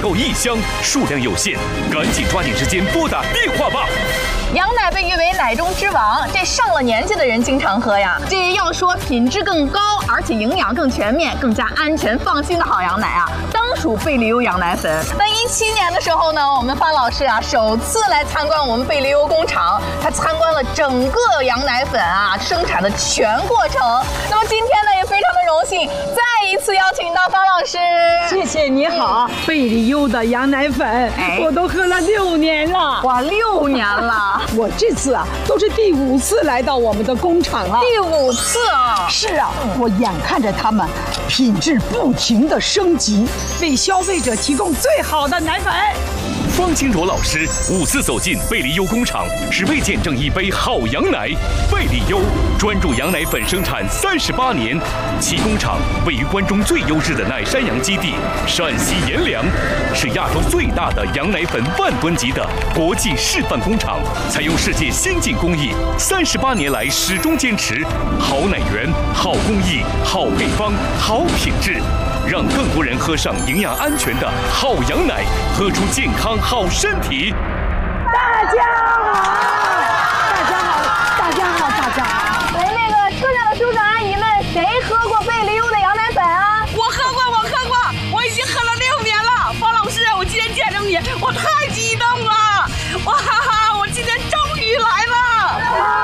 购1箱，数量有限，赶紧抓紧时间拨打电话吧。 羊奶被誉为奶中之王，这上了年纪的人经常喝呀。这要说品质更高，而且营养更全面、更加安全放心的好羊奶啊，当属贝利优羊奶粉。那17年的时候呢，我们方老师啊首次来参观我们贝利优工厂，他参观了整个羊奶粉啊生产的全过程。那么今天呢，也非常的荣幸，再一次邀请到方老师。 谢谢，你好。贝利优的羊奶粉，我都喝了6年了。 哇，6年了！ 我这次啊，都是第5次来到我们的工厂了。 第5次啊！ 是啊，我眼看着他们品质不停的升级，为消费者提供最好的奶粉。 方清卓老师5次走进贝利优工厂，只为见证一杯好羊奶。贝利优专注羊奶粉生产38年，其工厂位于关中最优质的奶山羊基地陕西阎良，是亚洲最大的羊奶粉万吨级的国际示范工厂，采用世界先进工艺，38年来始终坚持好奶源、好工艺、好配方、好品质。让更多人喝上营养安全的好羊奶，喝出健康好身体。 大家好，大家好，大家好，大家好。 我们那个车上的叔叔阿姨们，谁喝过贝利优的羊奶粉啊？ 我喝过，我已经喝了6年了。方老师，我今天见着你，我太激动了！哇哈哈，我今天终于来了！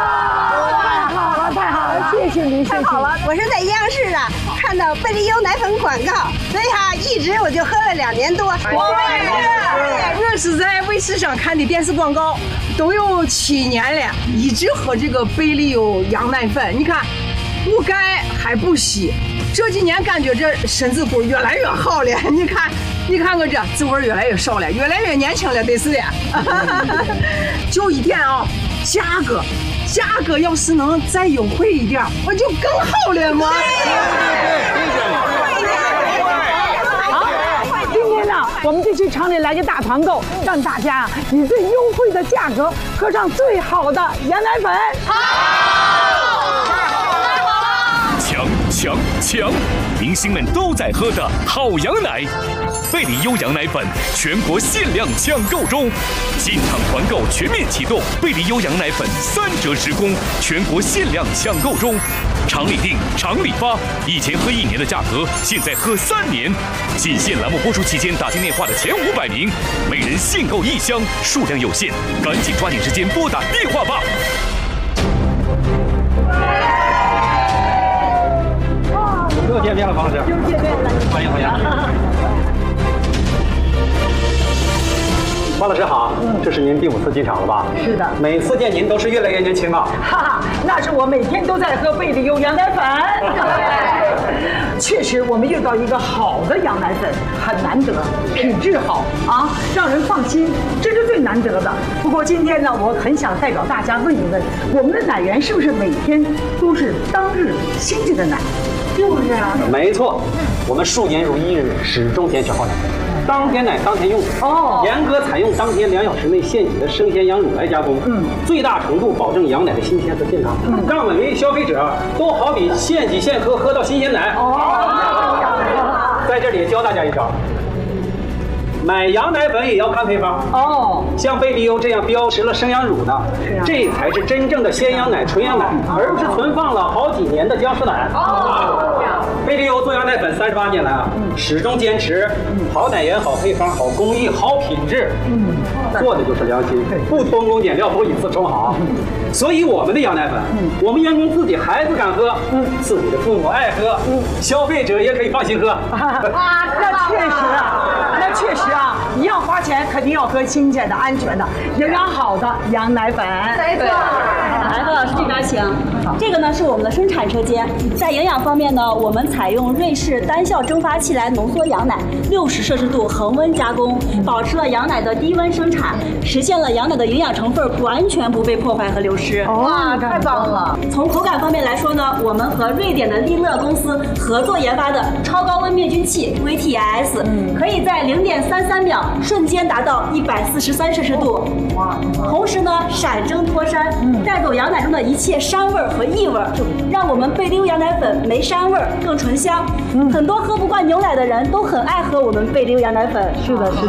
太好了，谢谢您， 太好了！我是在央视啊看到贝利优奶粉广告，所以一直我就喝了2年多。 我是在卫视上看的电视广告，都有7年了，一直喝这个贝利优羊奶粉。你看，不改还不稀，这几年感觉这身子骨越来越好了。你看我这滋味越来越少了，越来越年轻了，得是的。就一点啊，价格要是能再优惠一点，我就更好了嘛。 今天呢，我们这期厂里来个大团购，让大家以最优惠的价格喝上最好的羊奶粉。 抢！明星们都在喝的好羊奶，贝利优羊奶粉全国限量抢购中，进场团购全面启动，贝利优羊奶粉3折时供，全国限量抢购中，厂里订，厂里发，以前喝1年的价格，现在喝3年。仅限栏目播出期间打进电话的前500名，每人限购1箱，数量有限，赶紧抓紧时间拨打电话吧。 又见面了，方老师。又见面了，欢迎。方老师好，这是您第5次进场了吧？ 是的， 每次见您都是越来越年轻啊。 哈哈，那是我每天都在喝贝利优羊奶粉。确实，我们遇到一个好的羊奶粉很难得，品质好啊，让人放心，这是最难得的。不过今天呢，我很想代表大家问一问，我们的奶源是不是每天都是当日新鲜的奶？是不是啊？ 没错，我们数年如一日，始终坚持好奶。当天奶当天用，严格采用当天2小时内现挤的生鲜羊乳来加工，最大程度保证羊奶的新鲜和健康，让每位消费者都好比现挤现喝，喝到新鲜奶。在这里教大家一招，买羊奶粉也要看配方像贝利优这样标识了生羊乳的，这才是真正的鲜羊奶、纯羊奶，而不是存放了好几年的僵尸奶。贝利优做羊奶粉38年来啊，始终坚持好奶源、好配方、好工艺、好品质，做的就是良心，不偷工减料，不以次充好。所以我们的羊奶粉，我们员工自己孩子敢喝，自己的父母爱喝，消费者也可以放心喝。 那确实啊，你要花钱肯定要喝新鲜的、安全的、营养好的羊奶粉。 没错。 来，何老师这边请。这个呢是我们的生产车间，在营养方面呢，我们采用瑞士单效蒸发器来浓缩羊奶，60摄氏度恒温加工，保持了羊奶的低温生产，实现了羊奶的营养成分完全不被破坏和流失。 哇，太棒了！ 从口感方面来说呢，我们和瑞典的利乐公司合作研发的超高温灭菌器 VTS，可以在0.33秒瞬间达到143摄氏度。同时呢，闪蒸脱膻，带走羊奶中的一切膻味和异味，让我们贝利优羊奶粉没膻味，更醇香。很多喝不惯牛奶的人都很爱喝我们贝利优羊奶粉。 是的，是的。